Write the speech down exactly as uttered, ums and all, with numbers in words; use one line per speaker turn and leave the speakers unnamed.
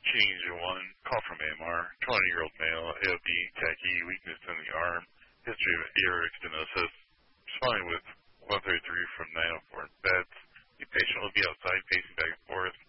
Change one. Call from A M R. twenty-year-old male. A O B. Tachy. Weakness in the arm. History of aortic stenosis. Responding with one thirty-three from nine oh four in bed. The patient will be outside pacing back and forth.